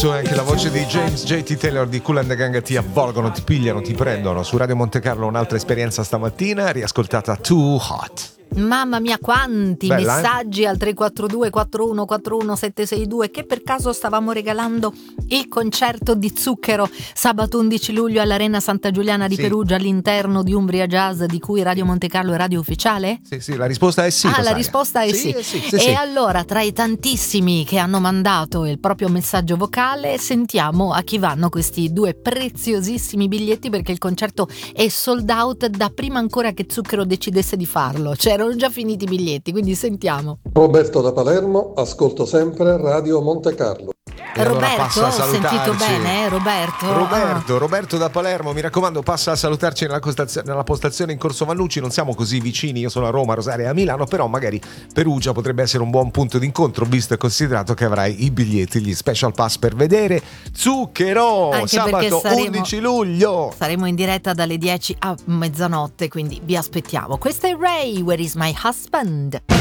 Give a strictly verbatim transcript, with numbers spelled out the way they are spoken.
Anche la voce di James J T Taylor di Kool and the Gang ti avvolgono, ti pigliano, ti prendono. Su Radio Monte Carlo un'altra esperienza stamattina, riascoltata Too Hot. Mamma mia, quanti Bella, messaggi eh? al tre quattro due quattro uno quattro uno sette sei due, che per caso stavamo regalando il concerto di Zucchero sabato undici luglio all'Arena Santa Giuliana di sì. Perugia, all'interno di Umbria Jazz, di cui Radio Monte Carlo è radio ufficiale? Sì, sì, la risposta è sì. Ah, Rosaria. la risposta è sì. sì, sì, sì e sì. allora, tra i tantissimi che hanno mandato il proprio messaggio vocale, sentiamo a chi vanno questi due preziosissimi biglietti, perché il concerto è sold out da prima ancora che Zucchero decidesse di farlo. C'erano già finiti i biglietti, quindi sentiamo. Roberto da Palermo, ascolto sempre Radio Monte Carlo. E allora Roberto, passa a ho sentito salutarci. bene, eh, Roberto? Roberto, Ah. Roberto da Palermo, mi raccomando, passa a salutarci nella, costazio- nella postazione in Corso Vannucci. Non siamo così vicini, io sono a Roma, Rosaria è a Milano, però magari Perugia potrebbe essere un buon punto d'incontro, visto e considerato che avrai i biglietti, gli special pass per vedere Zucchero. Anche sabato saremo, undici luglio. Saremo in diretta dalle dieci a mezzanotte, quindi vi aspettiamo. Questo è Ray, Where is my husband?